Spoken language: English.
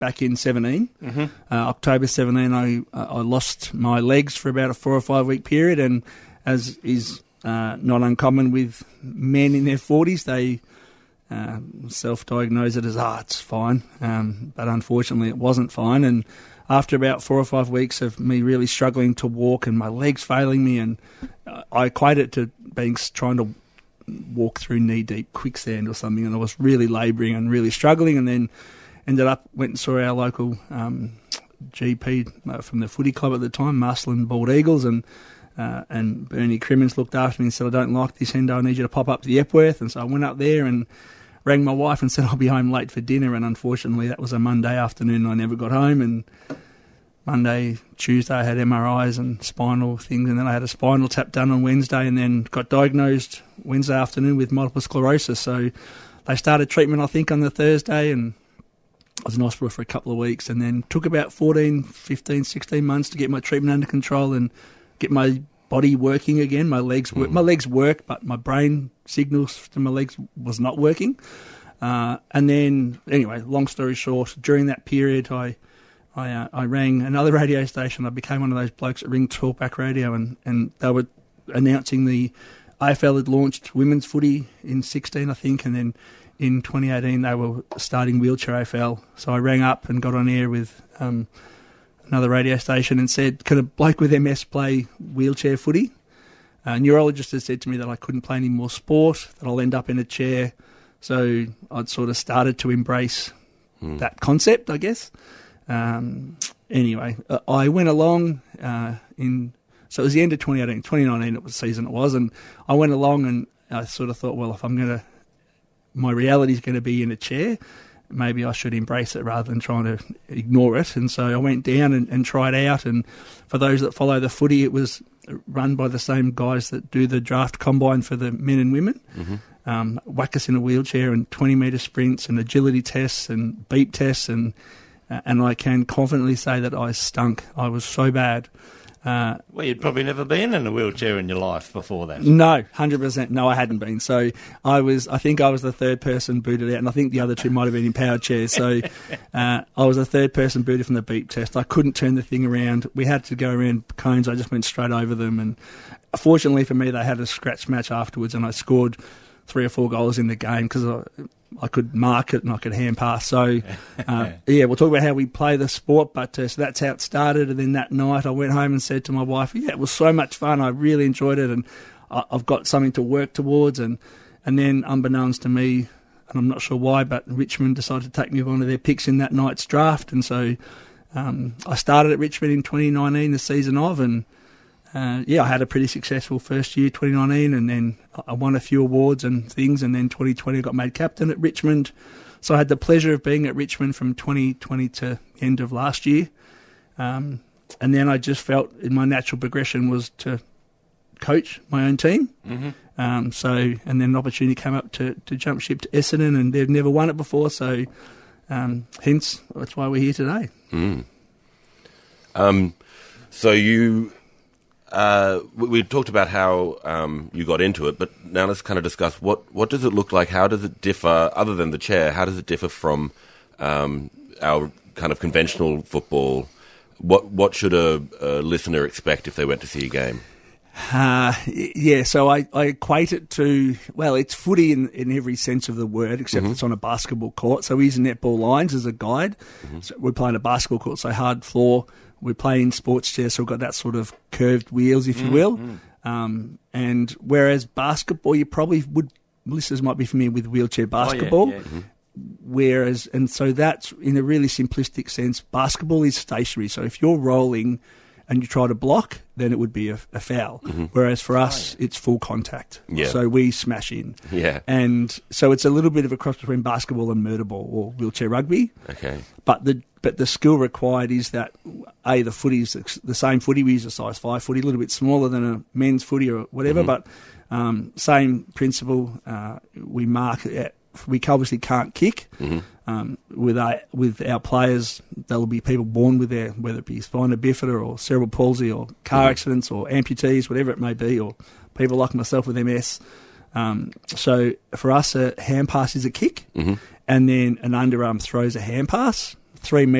back in 17. October 17, I lost my legs for about a 4 or 5 week period, and as is not uncommon with men in their 40s, they self-diagnose it as, it's fine. But unfortunately it wasn't fine, and after about 4 or 5 weeks of me really struggling to walk and my legs failing me, and I equate it to trying to walk through knee-deep quicksand or something, and I was really labouring and really struggling, and then went and saw our local GP from the footy club at the time, Marcelin Bald Eagles, and Bernie Crimmins looked after me and said, I don't like this, Hendo, I need you to pop up to the Epworth. And so I went up there and rang my wife and said I'll be home late for dinner, and unfortunately that was a Monday afternoon and I never got home, and Monday, Tuesday I had MRIs and spinal things, and then I had a spinal tap done on Wednesday, and then got diagnosed Wednesday afternoon with multiple sclerosis. So they started treatment I think on the Thursday, and I was in hospital for a couple of weeks, and then took about 14, 15, 16 months to get my treatment under control and get my body working again. My legs worked, but my brain signals to my legs was not working. And then, anyway, long story short, during that period, I rang another radio station. I became one of those blokes that ring talkback radio, and they were announcing the AFL had launched women's footy in 16, I think, and then in 2018 they were starting wheelchair AFL. So I rang up and got on air with another radio station and said, can a bloke with MS play wheelchair footy? A neurologist had said to me that I couldn't play any more sport, that I'll end up in a chair. So I'd sort of started to embrace that concept, I guess. Anyway, I went along so it was the end of 2018, 2019 it was the season it was, and I went along and I sort of thought, well, if my reality is going to be in a chair, maybe I should embrace it rather than trying to ignore it. And so I went down and tried out, and for those that follow the footy, it was run by the same guys that do the draft combine for the men and women. Whack us in a wheelchair and 20-metre sprints and agility tests and beep tests, and I can confidently say that I stunk. I was so bad. Well, you'd probably never been in a wheelchair in your life before that. No, 100%. No, I hadn't been. So I think I was the third person booted out, and I think the other two might have been in powered chairs. So I was the third person booted from the beep test. I couldn't turn the thing around. We had to go around cones. I just went straight over them. And fortunately for me, they had a scratch match afterwards, and I scored 3 or 4 goals in the game because I could mark it and I could hand pass. So, we'll talk about how we play the sport, but so that's how it started. And then that night I went home and said to my wife, it was so much fun. I really enjoyed it, and I've got something to work towards. And then unbeknownst to me, and I'm not sure why, but Richmond decided to take me on one of their picks in that night's draft. And so I started at Richmond in 2019, the season of, and I had a pretty successful first year, 2019, and then I won a few awards and things, and then 2020 I got made captain at Richmond. So I had the pleasure of being at Richmond from 2020 to the end of last year. And then I just felt in my natural progression was to coach my own team. And then an opportunity came up to jump ship to Essendon, and they've never won it before, so hence that's why we're here today. So you... we talked about how you got into it, but now let's kind of discuss what does it look like? How does it differ, other than the chair, how does it differ from our kind of conventional football? What should a listener expect if they went to see a game? So I equate it to, it's footy in every sense of the word, except it's on a basketball court. So we use netball lines as a guide. So we're playing a basketball court, so hard floor. We're playing sports chairs, so we've got that sort of curved wheels, if you will. And whereas basketball, you probably listeners might be familiar with wheelchair basketball. Whereas, and so that's in a really simplistic sense, basketball is stationary. So if you're rolling and you try to block, then it would be a foul. Whereas for us, it's full contact. So we smash in. And so it's a little bit of a cross between basketball and murder ball or wheelchair rugby. But the skill required is that, the footy is the same footy. We use a size 5 footy, a little bit smaller than a men's footy or whatever, but same principle. We mark it. We obviously can't kick. With our players, there will be people born with whether it be spina bifida or cerebral palsy or car accidents or amputees, whatever it may be, or people like myself with MS. So for us, a hand pass is a kick, and then an underarm throw is a hand pass 3